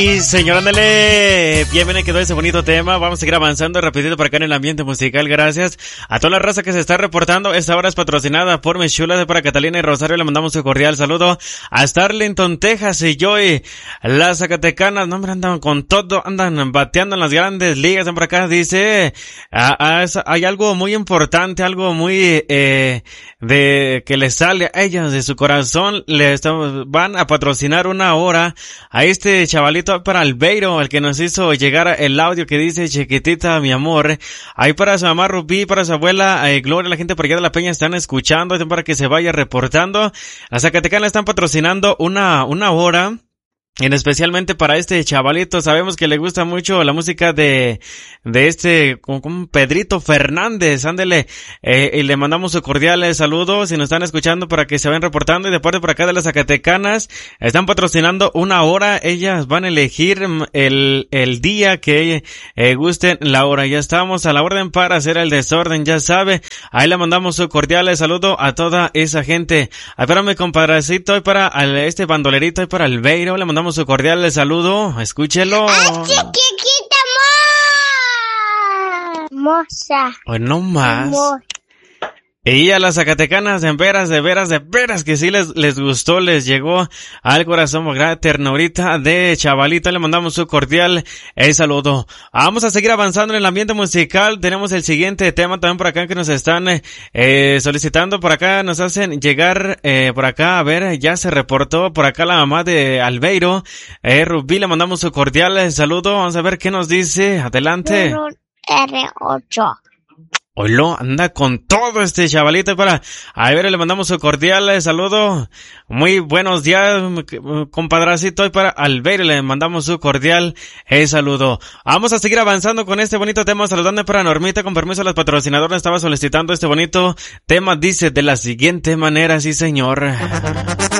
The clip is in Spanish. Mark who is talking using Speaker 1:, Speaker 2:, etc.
Speaker 1: Y señor, ándale, bienvenido, quedó ese bonito tema. Vamos a seguir avanzando rapidito por acá en el ambiente musical. Gracias a toda la raza que se está reportando. Esta hora es patrocinada por mis chulas de para Catalina y Rosario. Le mandamos un cordial saludo a Starlington, Texas y Joy. Las Zacatecanas, no, hombre, andan con todo, andan bateando en las grandes ligas. Por acá dice, hay algo muy importante, algo muy, de que les sale a ellas de su corazón. Van a patrocinar una hora a este chavalito para Albeiro, el que nos hizo llegar el audio que dice chiquitita mi amor. Ahí para su mamá Rubí, para su abuela Gloria, la gente por allá de la Peña están escuchando, para que se vaya reportando. Las Zacatecanas están patrocinando una hora. En especialmente para este chavalito, sabemos que le gusta mucho la música de este, como Pedrito Fernández, ándele, y le mandamos su cordial saludo, si nos están escuchando para que se vayan reportando, y de parte por acá de las Zacatecanas, están patrocinando una hora, ellas van a elegir el día que gusten la hora, ya estamos a la orden para hacer el desorden, ya sabe, ahí le mandamos su cordial saludo a toda esa gente. Espérame, compadrecito, y para este bandolerito, y para Albeiro, le mandamos su cordial saludo, escúchelo.
Speaker 2: ¡Ay, chiquita moza!
Speaker 1: Hoy no más. Y a las Zacatecanas, de veras que sí les gustó, les llegó al corazón, gran ternurita de chavalita, le mandamos su cordial saludo. Vamos a seguir avanzando en el ambiente musical, tenemos el siguiente tema también por acá que nos están solicitando, por acá nos hacen llegar, por acá, a ver, ya se reportó por acá la mamá de Albeiro, Rubí, le mandamos su cordial saludo, vamos a ver qué nos dice, adelante.
Speaker 2: R8.
Speaker 1: Hola, anda con todo este chavalito para, a ver, le mandamos su cordial saludo. Muy buenos días, compadracito, y para Albeiro le mandamos su cordial saludo. Vamos a seguir avanzando con este bonito tema, saludando para Normita, con permiso a las patrocinadoras, estaba solicitando este bonito tema, dice de la siguiente manera, sí señor.